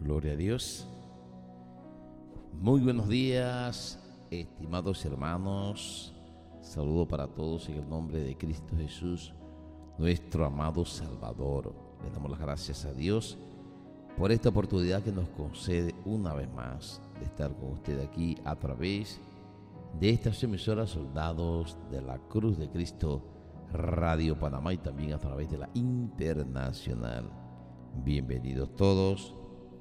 Gloria a Dios. Muy buenos días, estimados hermanos. Saludo para todos en el nombre de Cristo Jesús, nuestro amado Salvador. Le damos las gracias a Dios por esta oportunidad que nos concede una vez más de estar con usted aquí a través de estas emisoras Soldados de la Cruz de Cristo, Radio Panamá, y también a través de la Internacional. Bienvenidos todos.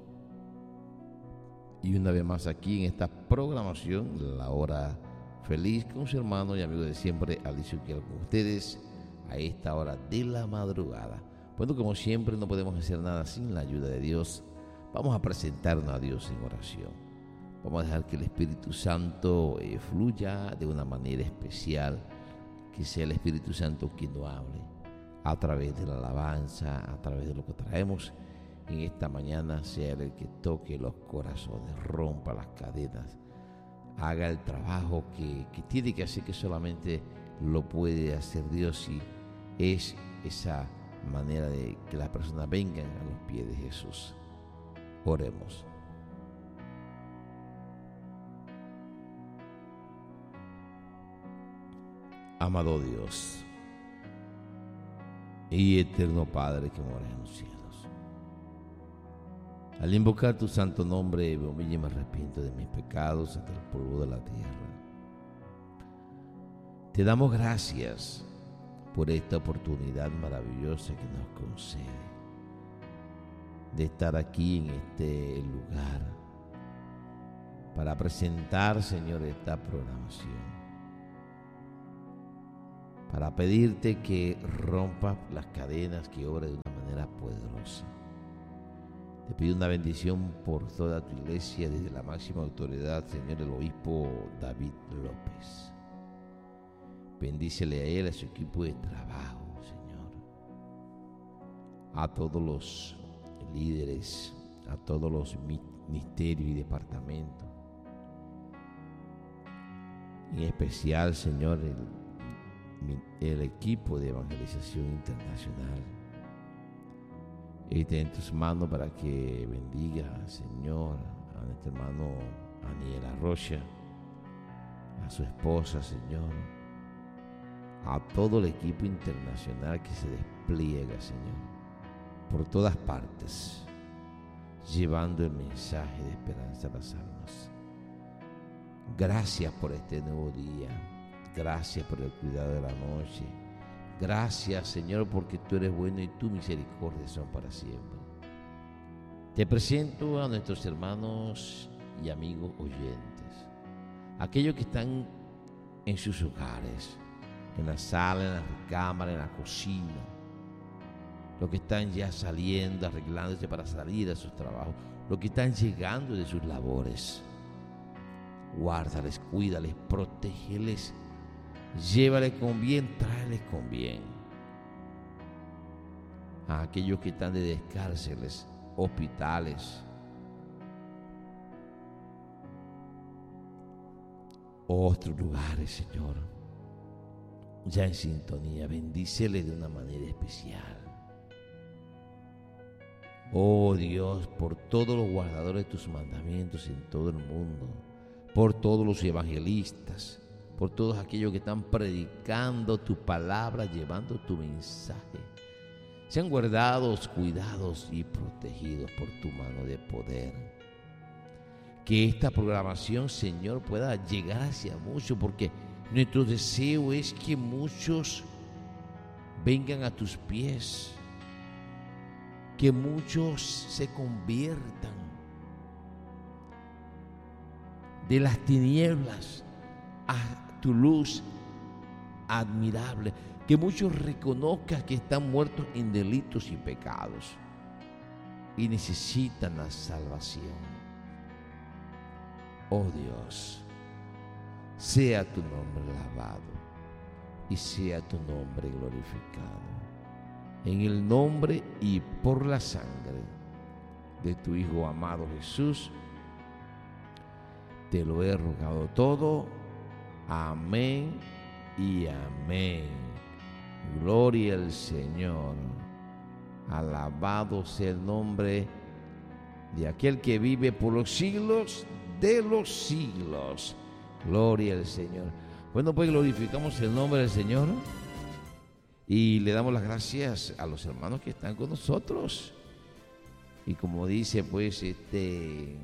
Y una vez más aquí en esta programación, La Hora Feliz, con su hermano y amigo de siempre, Alicio Quiero, con ustedes a esta hora de la madrugada. Bueno, como siempre, no podemos hacer nada sin la ayuda de Dios. Vamos a presentarnos a Dios en oración. Vamos a dejar que el Espíritu Santo fluya de una manera especial, que sea el Espíritu Santo quien nos hable a través de la alabanza, a través de lo que traemos en esta mañana, sea el que toque los corazones, rompa las cadenas, haga el trabajo que tiene que hacer, que solamente lo puede hacer Dios, y es esa manera de que las personas vengan a los pies de Jesús. Oremos. Amado Dios y eterno Padre que moras en los cielos, al invocar tu santo nombre, me humillo y me arrepiento de mis pecados hasta el polvo de la tierra. Te damos gracias por esta oportunidad maravillosa que nos concede de estar aquí en este lugar para presentar, Señor, esta programación, para pedirte que rompas las cadenas, que obres de una manera poderosa. Te pido una bendición por toda tu iglesia, desde la máxima autoridad, Señor, el obispo David López. Bendícele a él, a su equipo de trabajo, Señor. A todos los líderes, a todos los ministerios y departamentos. En especial, Señor, el equipo de evangelización internacional. Está en tus manos para que bendiga, Señor, a nuestro hermano Aniel Arrocha, a su esposa, Señor, a todo el equipo internacional que se despliega, Señor, por todas partes, llevando el mensaje de esperanza a las almas. Gracias por este nuevo día. Gracias por el cuidado de la noche. Gracias, Señor, porque tú eres bueno y tu misericordia son para siempre. Te presento a nuestros hermanos y amigos oyentes, aquellos que están en sus hogares, en la sala, en la recámara, en la cocina, los que están ya saliendo, arreglándose para salir a sus trabajos, los que están llegando de sus labores. Guárdales, cuídales, protégeles. Llévales con bien, tráeles con bien. A aquellos que están de cárceles, hospitales, otros lugares, Señor, ya en sintonía, bendíceles de una manera especial. Oh Dios, por todos los guardadores de tus mandamientos en todo el mundo, por todos los evangelistas, por todos aquellos que están predicando tu palabra, llevando tu mensaje, sean guardados, cuidados y protegidos por tu mano de poder. Que esta programación, Señor, pueda llegar hacia muchos, porque nuestro deseo es que muchos vengan a tus pies, que muchos se conviertan de las tinieblas a tu luz admirable, que muchos reconozcan que están muertos en delitos y pecados y necesitan la salvación. Oh Dios, sea tu nombre alabado y sea tu nombre glorificado, en el nombre y por la sangre de tu Hijo amado Jesús. Te lo he rogado todo. Amén y amén. Gloria al Señor. Alabado sea el nombre de aquel que vive por los siglos de los siglos. Gloria al Señor. Bueno, pues glorificamos el nombre del Señor y le damos las gracias a los hermanos que están con nosotros. Y como dice pues este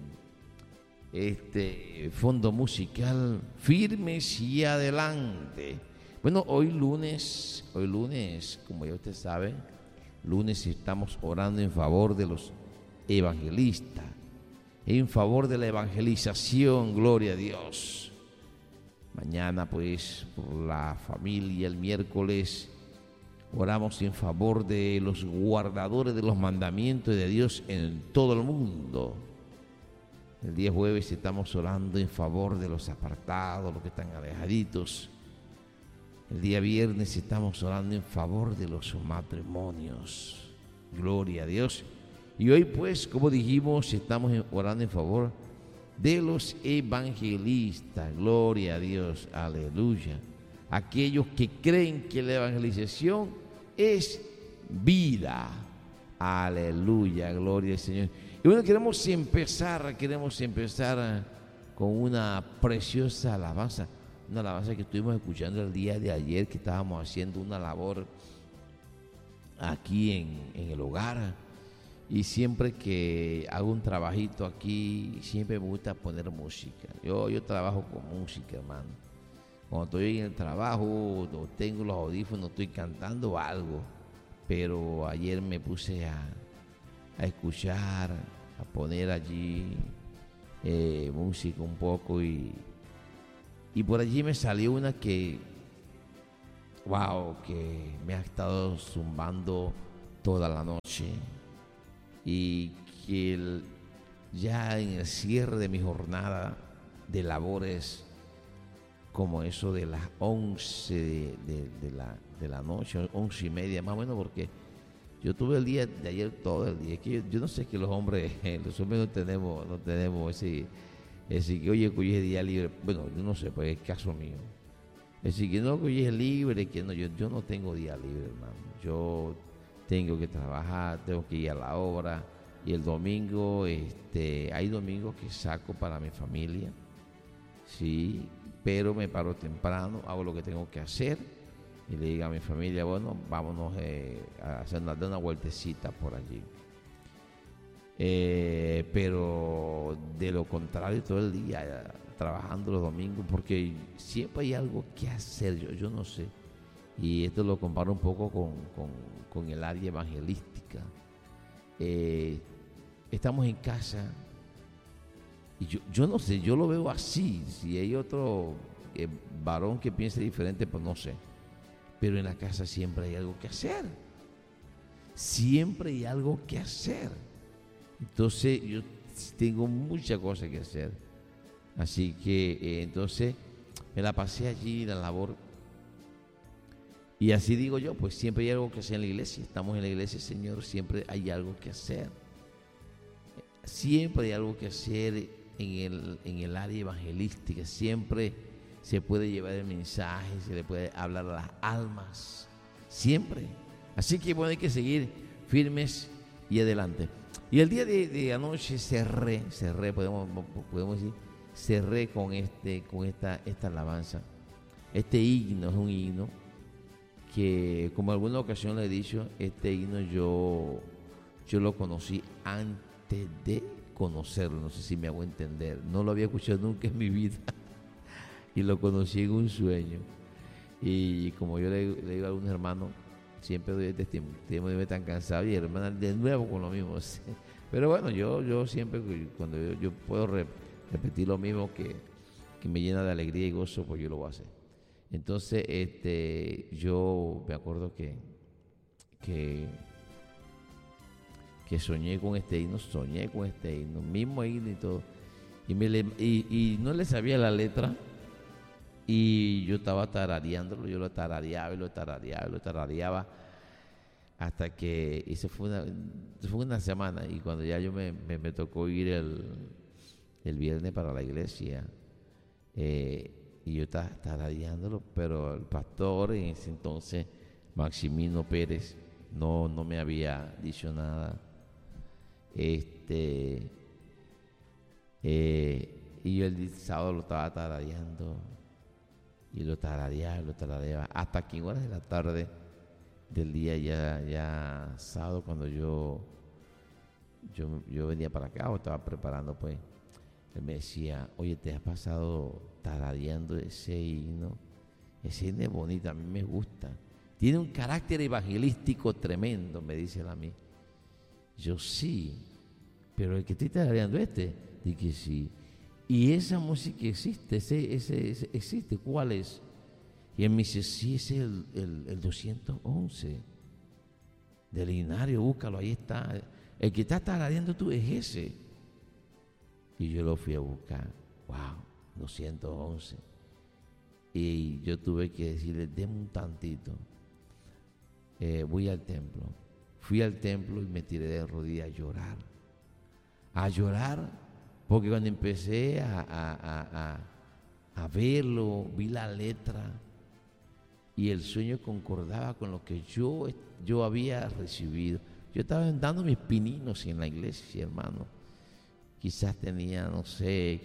fondo musical, firmes y adelante. Bueno, hoy lunes, como ya usted sabe, lunes estamos orando en favor de los evangelistas, en favor de la evangelización, gloria a Dios. Mañana pues por la familia, el miércoles oramos en favor de los guardadores de los mandamientos de Dios en todo el mundo. El día jueves estamos orando en favor de los apartados, los que están alejaditos. El día viernes estamos orando en favor de los matrimonios. Gloria a Dios. Y hoy pues, como dijimos, estamos orando en favor de los evangelistas. Gloria a Dios. Aleluya. Aquellos que creen que la evangelización es vida. Aleluya. Gloria al Señor. Y bueno, queremos empezar con una preciosa alabanza. Una alabanza que estuvimos escuchando el día de ayer, que estábamos haciendo una labor aquí en el hogar. Y siempre que hago un trabajito aquí, siempre me gusta poner música. Yo trabajo con música, hermano. Cuando estoy en el trabajo, o tengo los audífonos, estoy cantando algo. Pero ayer me puse a escuchar, a poner allí música un poco y por allí me salió una que me ha estado zumbando toda la noche y que ya en el cierre de mi jornada de labores, como eso de las 11 de la noche, 11:30 más o menos, porque yo tuve el día de ayer todo el día. Es que yo no sé, que los hombres no tenemos ese que oye día libre. Bueno, yo no sé, pues es caso mío. Es decir, que no, que hoy es libre, que no, yo no tengo día libre, hermano. Yo tengo que trabajar, tengo que ir a la obra. Y el domingo, hay domingos que saco para mi familia, sí, pero me paro temprano, hago lo que tengo que hacer y le digo a mi familia, bueno, vámonos a hacer una vueltecita por allí. Pero de lo contrario, todo el día trabajando los domingos, porque siempre hay algo que hacer, yo no sé. Y esto lo comparo un poco con el área evangelística. Estamos en casa y yo no sé, yo lo veo así. Si hay otro varón que piense diferente, pues no sé. Pero en la casa siempre hay algo que hacer. Siempre hay algo que hacer. Entonces yo tengo muchas cosas que hacer. Así que entonces me la pasé allí, la labor. Y así digo yo, pues siempre hay algo que hacer en la iglesia. Estamos en la iglesia, Señor, siempre hay algo que hacer. Siempre hay algo que hacer en el área evangelística. Siempre se puede llevar el mensaje, se le puede hablar a las almas. Siempre. Así que bueno, hay que seguir firmes y adelante. Y el día de anoche cerré, podemos decir, cerré con esta alabanza. Este himno es un himno que, como alguna ocasión le he dicho, este himno yo lo conocí antes de conocerlo. No sé si me hago entender. No lo había escuchado nunca en mi vida y lo conocí en un sueño. Y como yo le digo a algunos hermanos, siempre doy el testimonio, me tan cansado y hermana de nuevo con lo mismo. Pero bueno, yo siempre, cuando yo puedo repetir lo mismo que me llena de alegría y gozo, pues yo lo voy a hacer. Entonces, yo me acuerdo que soñé con este himno, mismo himno y todo. Y no le sabía la letra. Y yo estaba tarareándolo, yo lo tarareaba hasta que, y se fue una semana, y cuando ya yo me tocó ir el viernes para la iglesia, y yo estaba tarareándolo, pero el pastor en ese entonces, Maximino Pérez, no me había dicho nada. Y yo el sábado lo estaba tarareando y lo tarareaba, hasta que en horas de la tarde del día ya sábado, cuando yo venía para acá o estaba preparando, pues él me decía: oye, ¿te has pasado tarareando ese himno? Ese himno es bonito, a mí me gusta, tiene un carácter evangelístico tremendo, me dice él a mí. Yo: sí, pero el que estoy tarareando dije: sí. Y esa música existe, ese existe, ¿cuál es? Y él me dice: sí, ese es el 211 del Himnario, búscalo, ahí está. El que está tarareando tú es ese. Y yo lo fui a buscar. Wow, 211. Y yo tuve que decirle: deme un tantito. Voy al templo. Fui al templo y me tiré de rodillas a llorar, porque cuando empecé a verlo, vi la letra y el sueño concordaba con lo que yo había recibido. Yo estaba dando mis pininos en la iglesia, hermano. Quizás tenía, no sé,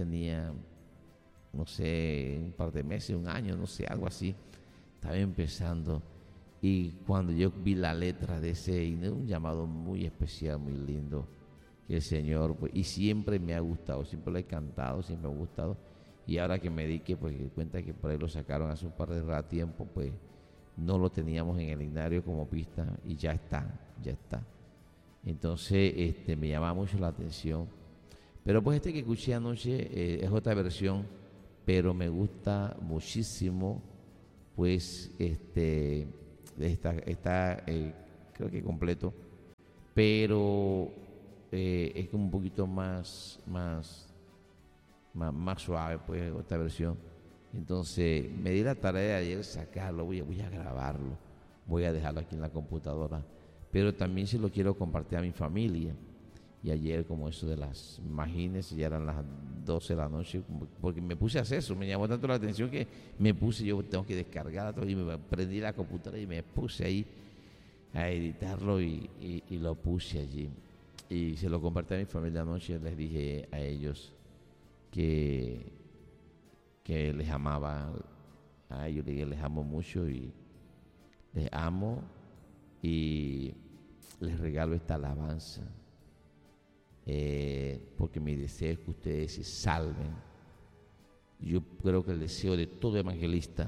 un par de meses, un año, no sé, algo así. Estaba empezando. Y cuando yo vi la letra de ese himno, un llamado muy especial, muy lindo, que el Señor, pues, y siempre me ha gustado, siempre lo he cantado, siempre me ha gustado. Y ahora que me di cuenta que por ahí lo sacaron hace un par de tiempo, pues no lo teníamos en el himnario como pista y ya está. Entonces me llama mucho la atención. Pero pues que escuché anoche es otra versión, pero me gusta muchísimo, pues está creo que completo, pero es como un poquito más suave, pues, esta versión. Entonces me di la tarea de ayer sacarlo, voy a grabarlo, voy a dejarlo aquí en la computadora, pero también se lo quiero compartir a mi familia. Y ayer, como eso de imagínense, ya eran las 12 de la noche, porque me puse a hacer eso, me llamó tanto la atención que yo tengo que descargar todo, y me prendí la computadora y me puse ahí a editarlo y lo puse allí. Y se lo compartí a mi familia anoche. Les dije a ellos que les amaba a ellos, les amo mucho y les amo, y les regalo esta alabanza, porque mi deseo es que ustedes se salven. Yo creo que el deseo de todo evangelista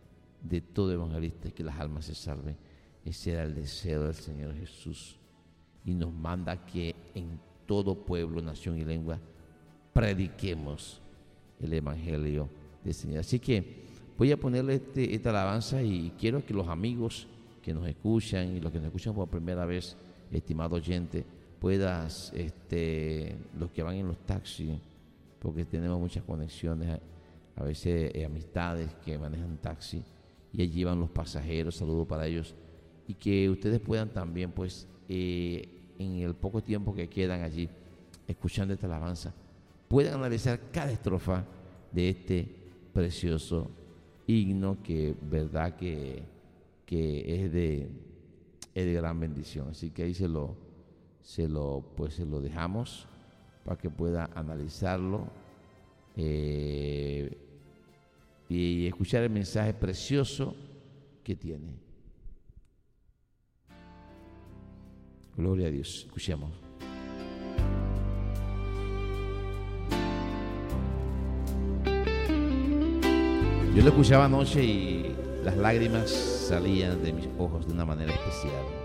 es que las almas se salven. Ese era el deseo del Señor Jesús, y nos manda que en todo pueblo, nación y lengua prediquemos el evangelio del Señor. Así que voy a ponerle esta alabanza, y quiero que los amigos que nos escuchan y los que nos escuchan por primera vez, estimado oyente, puedas, los que van en los taxis, porque tenemos muchas conexiones, a veces amistades que manejan taxi, y allí van los pasajeros, saludos para ellos, y que ustedes puedan también, pues, en el poco tiempo que quedan allí, escuchando esta alabanza, puedan analizar cada estrofa de este precioso himno, que verdad que es de gran bendición. Así que ahí se lo dejamos para que pueda analizarlo y escuchar el mensaje precioso que tiene. Gloria a Dios. Escuchemos. Yo lo escuchaba anoche y las lágrimas salían de mis ojos de una manera especial.